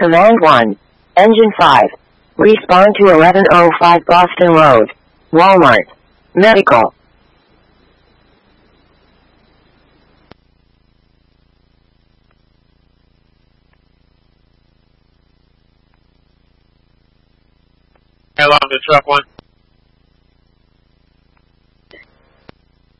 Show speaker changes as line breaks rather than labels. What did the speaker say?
Command 1. Engine 5. Respond to 1105 Boston Road. Walmart. Medical.
Hello, to truck 1.